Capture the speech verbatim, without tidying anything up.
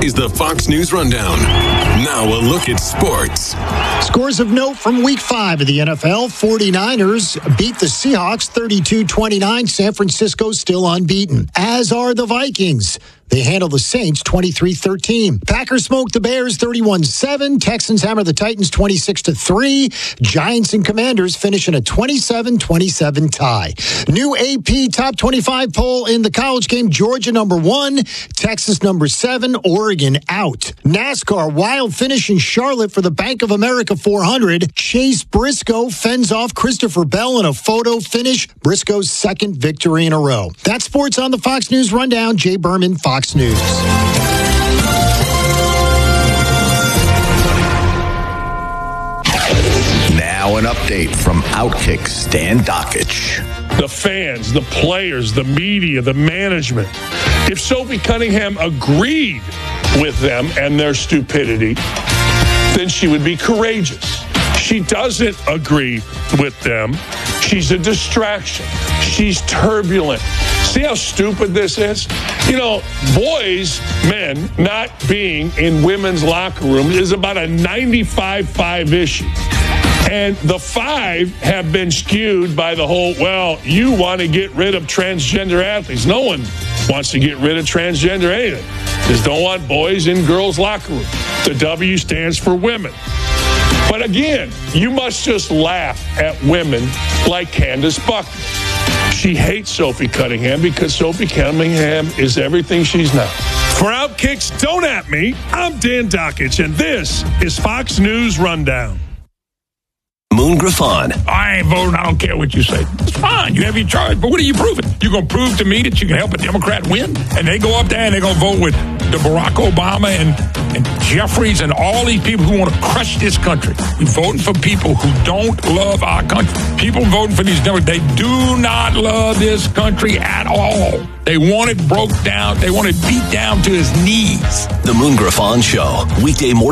is the Fox News Rundown. Now a look at sports. Scores of note from week five of the N F L. forty-niners beat the Seahawks thirty-two twenty-nine. San Francisco still unbeaten, as are the Vikings. They handle the Saints twenty-three thirteen. Packers smoke the Bears thirty-one seven. Texans hammer the Titans twenty-six to three. Giants and Commanders finish in a twenty-seven twenty-seven tie. New A P top twenty-five poll in the college game. Georgia number one, Texas number seven, Oregon out. NASCAR wild finish in Charlotte for the Bank of America four hundred. Chase Briscoe fends off Christopher Bell in a photo finish. Briscoe's second victory in a row. That's sports on the Fox News Rundown. Jay Berman, Fox News. Now an update from Outkick Stan Dakich. The fans, the players, the media, the management. If Sophie Cunningham agreed with them and their stupidity, then she would be courageous. She doesn't agree with them. She's a distraction. She's turbulent. See how stupid this is? You know, boys, men, not being in women's locker rooms is about a ninety-five five issue. And the five have been skewed by the whole, well, you want to get rid of transgender athletes. No one wants to get rid of transgender anything. Just don't want boys in girls' locker room. The W stands for women. But again, you must just laugh at women like Candace Buckner. She hates Sophie Cunningham because Sophie Cunningham is everything she's not. For Outkick's Don't At Me, I'm Dan Dakich, and this is Fox News Rundown. Moon Griffon. I ain't voting. I don't care what you say. It's fine. You have your charge. But what are you proving? You're going to prove to me that you can help a Democrat win? And they go up there and they're going to vote with the Barack Obama and, and Jeffries and all these people who want to crush this country. We're voting for people who don't love our country. People voting for these Democrats, they do not love this country at all. They want it broke down. They want it beat down to his knees. The Moon Griffon Show. Weekday morning.